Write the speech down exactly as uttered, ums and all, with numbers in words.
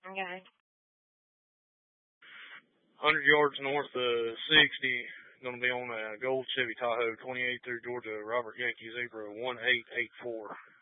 Okay. one hundred yards north of sixty, going to be on a gold Chevy Tahoe, twenty-eight through Georgia, Robert Yankee Zebra, one eight eight four.